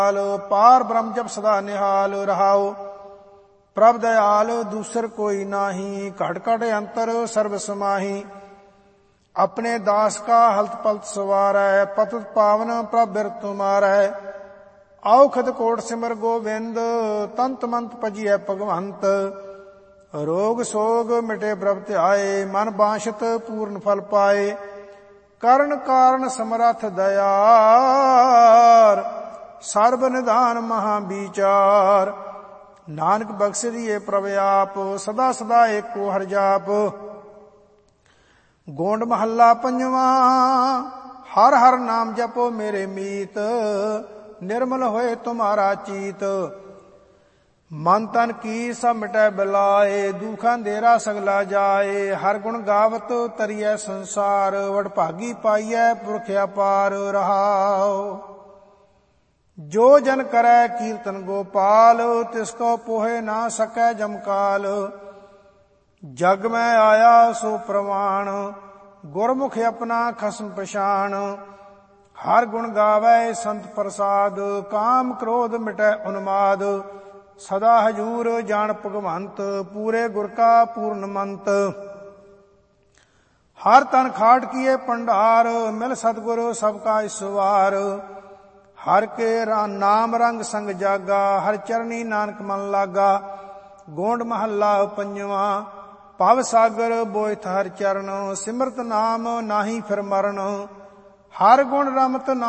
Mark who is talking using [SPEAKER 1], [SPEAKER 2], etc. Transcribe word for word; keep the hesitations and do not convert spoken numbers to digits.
[SPEAKER 1] पार ब्रह्म जब सदा निहाल रहाओ। प्रभ दयाल दूसर कोई नाही, घट घट अंतर सर्व समाही। अपने दास का हलत पलत सवारै, पतित पावन प्रभ बिरत तुमारै। औखद कोट सिमर गोविंद, तंत मंत पजिय भगवंत। रोग सोग मिटे प्रभ ध्याए, मन बांछत पूर्ण फल पाए। करण कारण समरथ दयार, सर्व निधान महाबीचार। नानक बख्श दिए प्रभ आप, सदा सदा एको हर जाप। गोंड महला पंजवा, हर हर नाम जपो मेरे मीत। निर्मल होए तुम्हारा चीत। मन तन की सब मिटै बिलाए, दुख अंधेरा सगला जाए। हर गुण गावत तरिय संसार, वडभागी पाइयै पुरख अपार रहाओ। जो जन करै कीर्तन गोपाल, तिसको पोहे ना सकै जमकाल। जग में आया सो प्रमाण, गुरमुख अपना खसम पछाण। हर गुण गावै संत प्रसाद, काम क्रोध मिटै उन्माद। सदा हजूर जान भगवंत, पूरे गुर का पूर्णमंत। हर तन खाट किए पंडार, मिल सतगुरु सबका ईश्वार। हर के नाम रंग संग जागा, हर चरनी नानक मन लागा। गोंड महला पंजवा, भव सागर बोयथ हर चरण। सिमरत नाम नाही फिर मरण, हर गुण रमत